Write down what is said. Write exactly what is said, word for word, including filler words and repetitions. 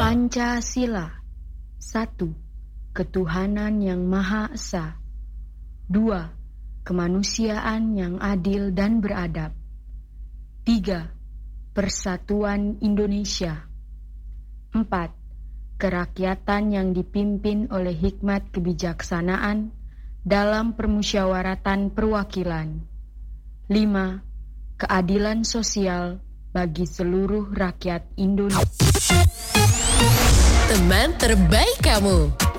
Pancasila. Satu, ketuhanan yang Maha Esa. Dua, kemanusiaan yang adil dan beradab. Tiga, persatuan Indonesia. Empat, kerakyatan yang dipimpin oleh hikmat kebijaksanaan dalam permusyawaratan perwakilan. Lima, keadilan sosial bagi seluruh rakyat Indonesia. Teman terbaik kamu.